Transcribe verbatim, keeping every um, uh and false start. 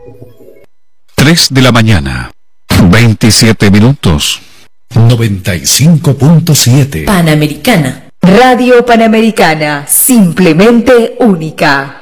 tres de la mañana, veintisiete minutos. noventa y cinco punto siete. Panamericana. Radio Panamericana, simplemente única.